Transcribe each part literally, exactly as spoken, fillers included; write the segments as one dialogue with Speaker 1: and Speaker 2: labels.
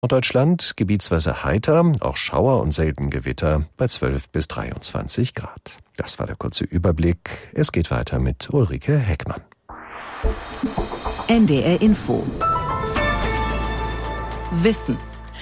Speaker 1: Norddeutschland gebietsweise heiter, auch Schauer und selten Gewitter bei zwölf bis dreiundzwanzig Grad. Das war der kurze Überblick. Es geht weiter mit Ulrike Heckmann.
Speaker 2: N D R Info. Wissen.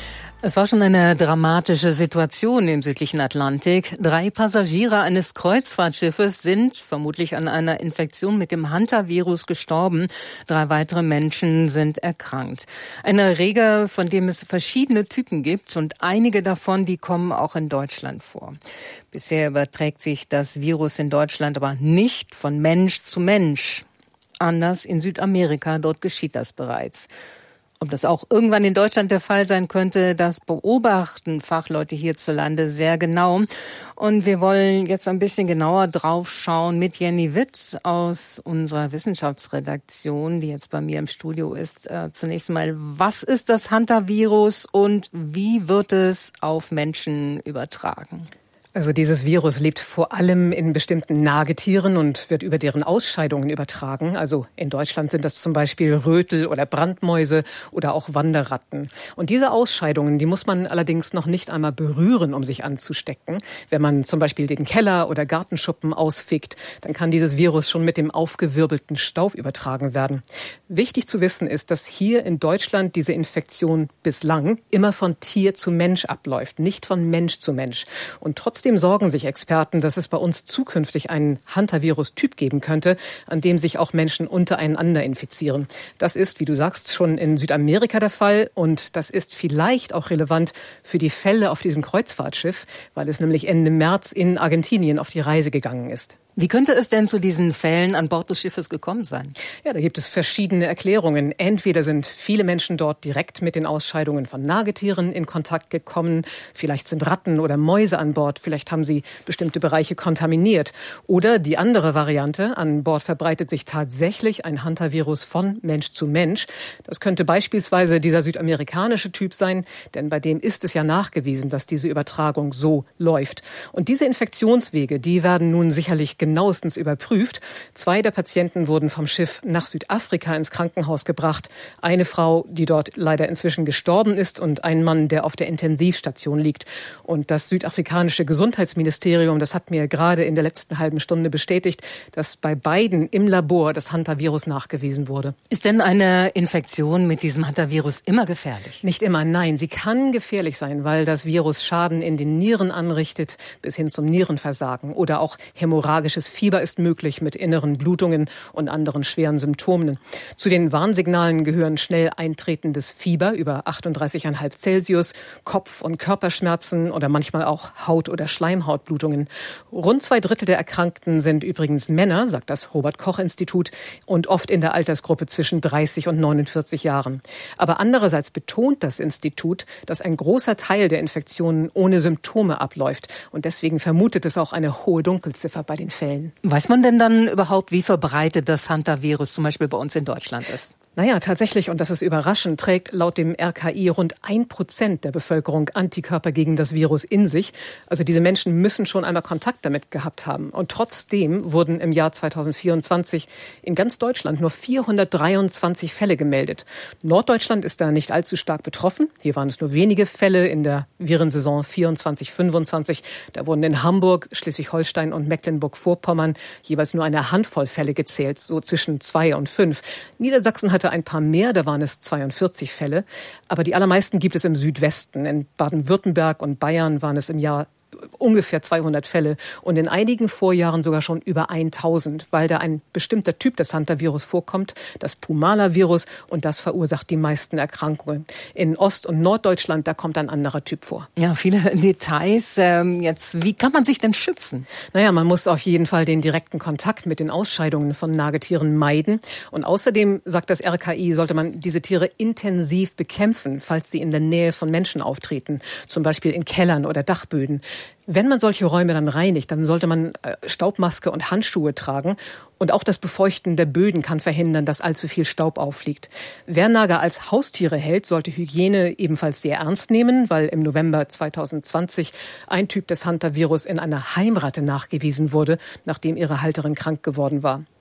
Speaker 2: Es war schon eine dramatische Situation im südlichen Atlantik. Drei Passagiere eines Kreuzfahrtschiffes sind vermutlich an einer Infektion mit dem Hantavirus gestorben. Drei weitere Menschen sind erkrankt. Ein Erreger, von dem es verschiedene Typen gibt, und einige davon, die kommen auch in Deutschland vor. Bisher überträgt sich das Virus in Deutschland aber nicht von Mensch zu Mensch. Anders in Südamerika, dort geschieht das bereits. Ob das auch irgendwann in Deutschland der Fall sein könnte, das beobachten Fachleute hierzulande sehr genau. Und wir wollen jetzt ein bisschen genauer drauf schauen mit Jenny Witt aus unserer Wissenschaftsredaktion, die jetzt bei mir im Studio ist. Äh, zunächst mal, was ist das Hantavirus und wie wird es auf Menschen übertragen?
Speaker 3: Also dieses Virus lebt vor allem in bestimmten Nagetieren und wird über deren Ausscheidungen übertragen. Also in Deutschland sind das zum Beispiel Rötel oder Brandmäuse oder auch Wanderratten. Und diese Ausscheidungen, die muss man allerdings noch nicht einmal berühren, um sich anzustecken. Wenn man zum Beispiel den Keller oder Gartenschuppen ausfegt, dann kann dieses Virus schon mit dem aufgewirbelten Staub übertragen werden. Wichtig zu wissen ist, dass hier in Deutschland diese Infektion bislang immer von Tier zu Mensch abläuft, nicht von Mensch zu Mensch. Und trotzdem Trotzdem sorgen sich Experten, dass es bei uns zukünftig einen Hantavirus-Typ geben könnte, an dem sich auch Menschen untereinander infizieren. Das ist, wie du sagst, schon in Südamerika der Fall und das ist vielleicht auch relevant für die Fälle auf diesem Kreuzfahrtschiff, weil es nämlich Ende März in Argentinien auf die Reise gegangen ist.
Speaker 2: Wie könnte es denn zu diesen Fällen an Bord des Schiffes gekommen sein?
Speaker 3: Ja, da gibt es verschiedene Erklärungen. Entweder sind viele Menschen dort direkt mit den Ausscheidungen von Nagetieren in Kontakt gekommen, vielleicht sind Ratten oder Mäuse an Bord, vielleicht haben sie bestimmte Bereiche kontaminiert. Oder die andere Variante, an Bord verbreitet sich tatsächlich ein Hantavirus von Mensch zu Mensch. Das könnte beispielsweise dieser südamerikanische Typ sein, denn bei dem ist es ja nachgewiesen, dass diese Übertragung so läuft. Und diese Infektionswege, die werden nun sicherlich genauestens überprüft. Zwei der Patienten wurden vom Schiff nach Südafrika ins Krankenhaus gebracht. Eine Frau, die dort leider inzwischen gestorben ist und ein Mann, der auf der Intensivstation liegt. Und das südafrikanische Gesundheitsministerium, das hat mir gerade in der letzten halben Stunde bestätigt, dass bei beiden im Labor das Hantavirus nachgewiesen wurde.
Speaker 2: Ist denn eine Infektion mit diesem Hantavirus immer gefährlich?
Speaker 3: Nicht immer, nein. Sie kann gefährlich sein, weil das Virus Schaden in den Nieren anrichtet, bis hin zum Nierenversagen oder auch hämorrhagisches Fieber ist möglich mit inneren Blutungen und anderen schweren Symptomen. Zu den Warnsignalen gehören schnell eintretendes Fieber über achtunddreißig Komma fünf Celsius, Kopf- und Körperschmerzen oder manchmal auch Haut- oder Schleimhautblutungen. Rund zwei Drittel der Erkrankten sind übrigens Männer, sagt das Robert-Koch-Institut, und oft in der Altersgruppe zwischen dreißig und neunundvierzig Jahren. Aber andererseits betont das Institut, dass ein großer Teil der Infektionen ohne Symptome abläuft. Und deswegen vermutet es auch eine hohe Dunkelziffer bei den Fällen.
Speaker 2: Weiß man denn dann überhaupt, wie verbreitet das Hantavirus zum Beispiel bei uns in Deutschland ist?
Speaker 3: Naja, tatsächlich, und das ist überraschend, trägt laut dem R K I rund ein Prozent der Bevölkerung Antikörper gegen das Virus in sich. Also diese Menschen müssen schon einmal Kontakt damit gehabt haben. Und trotzdem wurden im Jahr zweitausendvierundzwanzig in ganz Deutschland nur vierhundertdreiundzwanzig Fälle gemeldet. Norddeutschland ist da nicht allzu stark betroffen. Hier waren es nur wenige Fälle in der Virensaison vierundzwanzig fünfundzwanzig. Da wurden in Hamburg, Schleswig-Holstein und Mecklenburg-Vorpommern jeweils nur eine Handvoll Fälle gezählt, so zwischen zwei und fünf. Niedersachsen hatte ein paar mehr, da waren es zweiundvierzig Fälle. Aber die allermeisten gibt es im Südwesten. In Baden-Württemberg und Bayern waren es im Jahr ungefähr zweihundert Fälle und in einigen Vorjahren sogar schon über tausend, weil da ein bestimmter Typ des Hantavirus vorkommt, das Pumala-Virus, und das verursacht die meisten Erkrankungen. In Ost- und Norddeutschland, da kommt ein anderer Typ vor.
Speaker 2: Ja, viele Details. Ähm, jetzt, wie kann man sich denn schützen?
Speaker 3: Naja, man muss auf jeden Fall den direkten Kontakt mit den Ausscheidungen von Nagetieren meiden. Und außerdem, sagt das R K I, sollte man diese Tiere intensiv bekämpfen, falls sie in der Nähe von Menschen auftreten, zum Beispiel in Kellern oder Dachböden. Wenn man solche Räume dann reinigt, dann sollte man Staubmaske und Handschuhe tragen. Und auch das Befeuchten der Böden kann verhindern, dass allzu viel Staub auffliegt. Wer Nager als Haustiere hält, sollte Hygiene ebenfalls sehr ernst nehmen, weil im November zweitausendzwanzig ein Typ des Hantavirus in einer Heimratte nachgewiesen wurde, nachdem ihre Halterin krank geworden war.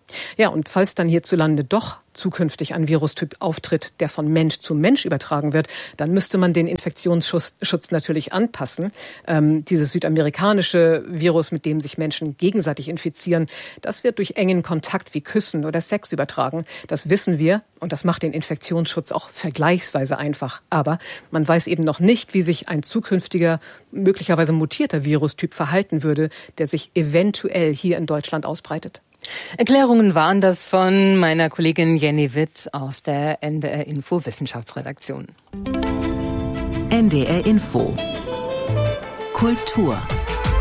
Speaker 3: Ja, und falls dann hierzulande doch zukünftig ein Virustyp auftritt, der von Mensch zu Mensch übertragen wird, dann müsste man den Infektionsschutz Schutz natürlich anpassen. Ähm, dieses südamerikanische Virus, mit dem sich Menschen gegenseitig infizieren, das wird durch engen Kontakt wie Küssen oder Sex übertragen. Das wissen wir und das macht den Infektionsschutz auch vergleichsweise einfach. Aber man weiß eben noch nicht, wie sich ein zukünftiger, möglicherweise mutierter Virustyp verhalten würde, der sich eventuell hier in Deutschland ausbreitet.
Speaker 2: Erklärungen waren das von meiner Kollegin Jenny Witt aus der N D R Info Wissenschaftsredaktion.
Speaker 4: N D R Info Kultur.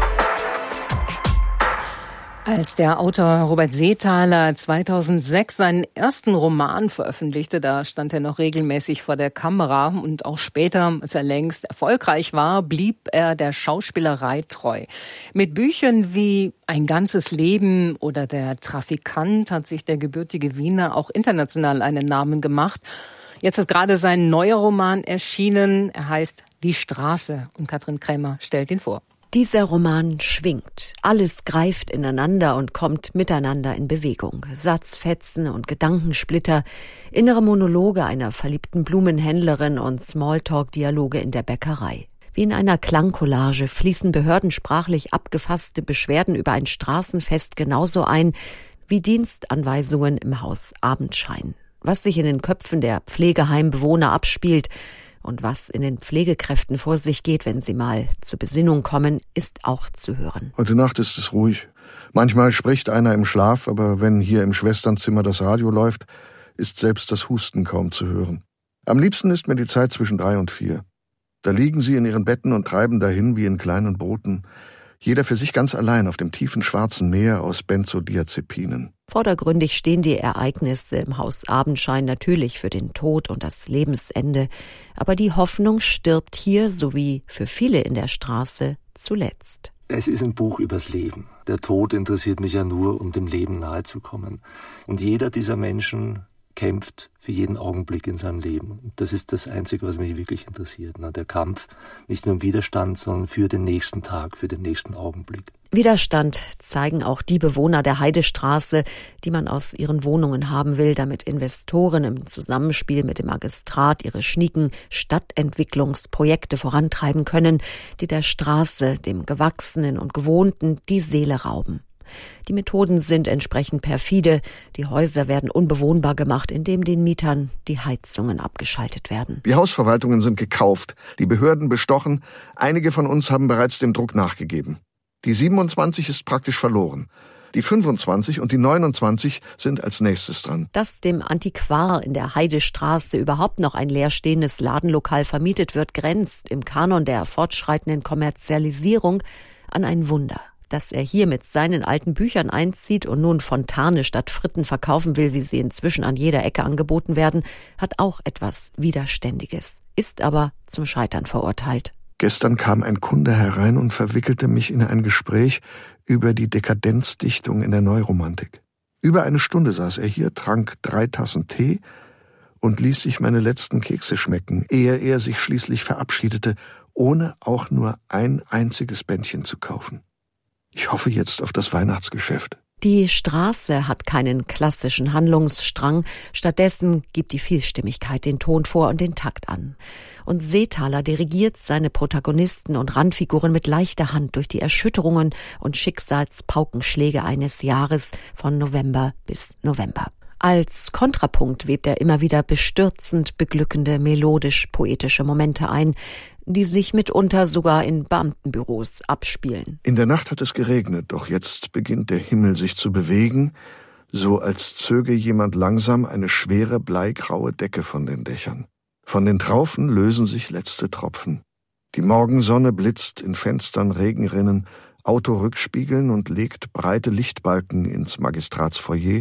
Speaker 2: Als der Autor Robert Seethaler zweitausendsechs seinen ersten Roman veröffentlichte, da stand er noch regelmäßig vor der Kamera und auch später, als er längst erfolgreich war, blieb er der Schauspielerei treu. Mit Büchern wie Ein ganzes Leben oder Der Trafikant hat sich der gebürtige Wiener auch international einen Namen gemacht. Jetzt ist gerade sein neuer Roman erschienen. Er heißt Die Straße und Katrin Krämer stellt ihn vor.
Speaker 4: Dieser Roman schwingt. Alles greift ineinander und kommt miteinander in Bewegung. Satzfetzen und Gedankensplitter, innere Monologe einer verliebten Blumenhändlerin und Smalltalk-Dialoge in der Bäckerei. Wie in einer Klangcollage fließen behördensprachlich abgefasste Beschwerden über ein Straßenfest genauso ein wie Dienstanweisungen im Haus Abendschein. Was sich in den Köpfen der Pflegeheimbewohner abspielt und was in den Pflegekräften vor sich geht, wenn sie mal zur Besinnung kommen, ist auch zu hören.
Speaker 5: Heute Nacht ist es ruhig. Manchmal spricht einer im Schlaf, aber wenn hier im Schwesternzimmer das Radio läuft, ist selbst das Husten kaum zu hören. Am liebsten ist mir die Zeit zwischen drei und vier. Da liegen sie in ihren Betten und treiben dahin wie in kleinen Booten. Jeder für sich ganz allein auf dem tiefen schwarzen Meer aus Benzodiazepinen.
Speaker 4: Vordergründig stehen die Ereignisse im Haus Abendschein natürlich für den Tod und das Lebensende. Aber die Hoffnung stirbt hier, sowie für viele in der Straße, zuletzt.
Speaker 6: Es ist ein Buch übers Leben. Der Tod interessiert mich ja nur, um dem Leben nahezukommen. Und jeder dieser Menschen kämpft für jeden Augenblick in seinem Leben. Und das ist das Einzige, was mich wirklich interessiert. Der Kampf nicht nur im Widerstand, sondern für den nächsten Tag, für den nächsten Augenblick.
Speaker 4: Widerstand zeigen auch die Bewohner der Heidestraße, die man aus ihren Wohnungen haben will, damit Investoren im Zusammenspiel mit dem Magistrat ihre schnieken Stadtentwicklungsprojekte vorantreiben können, die der Straße, dem Gewachsenen und Gewohnten, die Seele rauben. Die Methoden sind entsprechend perfide. Die Häuser werden unbewohnbar gemacht, indem den Mietern die Heizungen abgeschaltet werden.
Speaker 5: Die Hausverwaltungen sind gekauft, die Behörden bestochen. Einige von uns haben bereits dem Druck nachgegeben. Die siebenundzwanzig ist praktisch verloren. Die fünfundzwanzig und die neunundzwanzig sind als nächstes dran.
Speaker 4: Dass dem Antiquar in der Heidestraße überhaupt noch ein leerstehendes Ladenlokal vermietet wird, grenzt im Kanon der fortschreitenden Kommerzialisierung an ein Wunder. Dass er hier mit seinen alten Büchern einzieht und nun Fontane statt Fritten verkaufen will, wie sie inzwischen an jeder Ecke angeboten werden, hat auch etwas Widerständiges, ist aber zum Scheitern verurteilt.
Speaker 5: Gestern kam ein Kunde herein und verwickelte mich in ein Gespräch über die Dekadenzdichtung in der Neuromantik. Über eine Stunde saß er hier, trank drei Tassen Tee und ließ sich meine letzten Kekse schmecken, ehe er sich schließlich verabschiedete, ohne auch nur ein einziges Bändchen zu kaufen. Ich hoffe jetzt auf das Weihnachtsgeschäft.
Speaker 4: Die Straße hat keinen klassischen Handlungsstrang, stattdessen gibt die Vielstimmigkeit den Ton vor und den Takt an. Und Seethaler dirigiert seine Protagonisten und Randfiguren mit leichter Hand durch die Erschütterungen und Schicksalspaukenschläge eines Jahres von November bis November. Als Kontrapunkt webt er immer wieder bestürzend beglückende, melodisch-poetische Momente ein, die sich mitunter sogar in Beamtenbüros abspielen.
Speaker 5: In der Nacht hat es geregnet, doch jetzt beginnt der Himmel sich zu bewegen, so als zöge jemand langsam eine schwere bleigraue Decke von den Dächern. Von den Traufen lösen sich letzte Tropfen. Die Morgensonne blitzt in Fenstern, Regenrinnen, Autorückspiegeln und legt breite Lichtbalken ins Magistratsfoyer,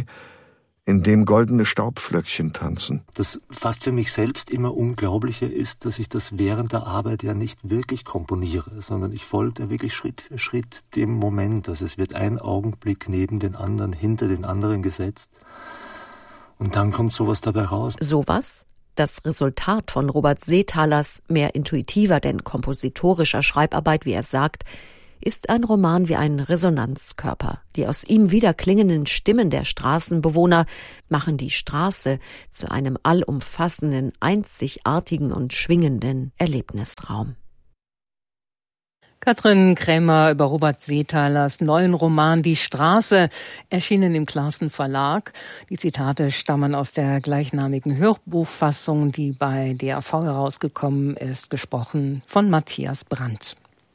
Speaker 5: in dem goldene Staubflöckchen tanzen.
Speaker 6: Das fast für mich selbst immer Unglaublicher ist, dass ich das während der Arbeit ja nicht wirklich komponiere, sondern ich folge da wirklich Schritt für Schritt dem Moment. Also es wird ein Augenblick neben den anderen, hinter den anderen gesetzt und dann kommt sowas dabei raus.
Speaker 4: Sowas? Das Resultat von Robert Seethalers mehr intuitiver, denn kompositorischer Schreibarbeit, wie er sagt, ist ein Roman wie ein Resonanzkörper. Die aus ihm wiederklingenden Stimmen der Straßenbewohner machen die Straße zu einem allumfassenden, einzigartigen und schwingenden Erlebnisraum.
Speaker 2: Katrin Krämer über Robert Seethalers neuen Roman Die Straße, erschienen im Classen Verlag. Die Zitate stammen aus der gleichnamigen Hörbuchfassung, die bei D A V herausgekommen ist, gesprochen von Matthias Brandt.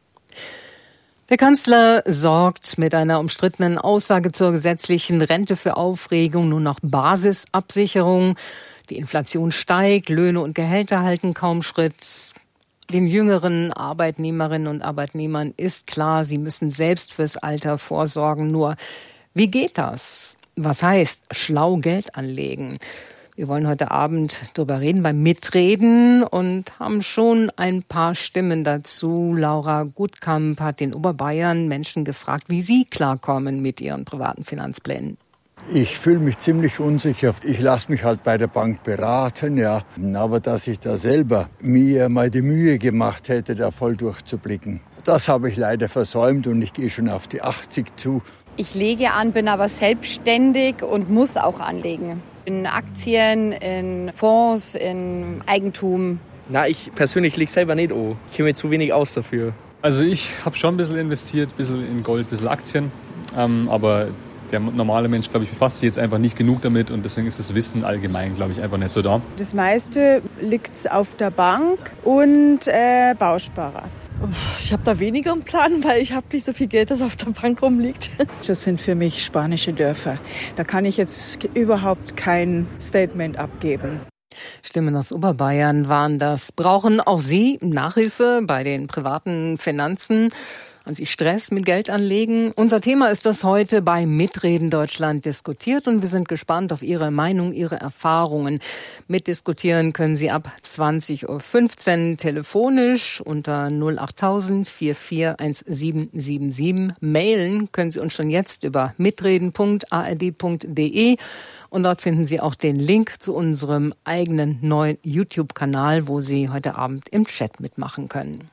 Speaker 2: Der Kanzler sorgt mit einer umstrittenen Aussage zur gesetzlichen Rente für Aufregung, nur noch Basisabsicherung. Die Inflation steigt, Löhne und Gehälter halten kaum Schritt. Den jüngeren Arbeitnehmerinnen und Arbeitnehmern ist klar, sie müssen selbst fürs Alter vorsorgen. Nur, wie geht das? Was heißt schlau Geld anlegen? Wir wollen heute Abend darüber reden, beim Mitreden, und haben schon ein paar Stimmen dazu. Laura Gutkamp hat den Oberbayern Menschen gefragt, wie sie klarkommen mit ihren privaten Finanzplänen.
Speaker 7: Ich fühle mich ziemlich unsicher. Ich lasse mich halt bei der Bank beraten, ja. Aber dass ich da selber mir mal die Mühe gemacht hätte, da voll durchzublicken, das habe ich leider versäumt und ich gehe schon auf die achtzig zu.
Speaker 8: Ich lege an, bin aber selbstständig und muss auch anlegen. In Aktien, in Fonds, in Eigentum.
Speaker 9: Na, ich persönlich lege selber nicht an. Ich kenne mir zu wenig aus dafür.
Speaker 10: Also ich habe schon ein bisschen investiert, ein bisschen in Gold, ein bisschen Aktien, ähm, aber der normale Mensch, glaube ich, befasst sich jetzt einfach nicht genug damit und deswegen ist das Wissen allgemein, glaube ich, einfach nicht so da.
Speaker 11: Das meiste liegt auf der Bank und äh, Bausparer.
Speaker 12: Ich habe da weniger im Plan, weil ich habe nicht so viel Geld, das auf der Bank rumliegt.
Speaker 11: Das sind für mich spanische Dörfer. Da kann ich jetzt überhaupt kein Statement abgeben.
Speaker 2: Stimmen aus Oberbayern waren das. Brauchen auch Sie Nachhilfe bei den privaten Finanzen? Haben Sie Stress mit Geld anlegen? Unser Thema ist das heute bei Mitreden Deutschland diskutiert und wir sind gespannt auf Ihre Meinung, Ihre Erfahrungen. Mitdiskutieren können Sie ab zwanzig Uhr fünfzehn telefonisch unter null achttausend vierundvierzig siebzehn siebenundsiebzig. Mailen können Sie uns schon jetzt über mitreden punkt a r d punkt d e und dort finden Sie auch den Link zu unserem eigenen neuen YouTube-Kanal, wo Sie heute Abend im Chat mitmachen können.